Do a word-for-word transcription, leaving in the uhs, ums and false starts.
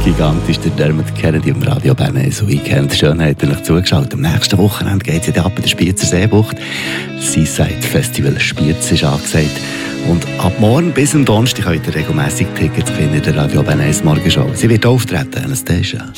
Gigantisch, der Dermot Kennedy im Radio Bern so Weekend. Schön, habt ihr euch zugeschaut. Am nächsten Wochenende geht es ja ab in der Spiezer Seebucht. Seaside Festival Spiez ist angesagt. Und ab morgen bis am Donnerstag könnt ihr regelmässig Tickets finden in der Radio Bern Morgenshow. Sie wird auftreten, Anastasia.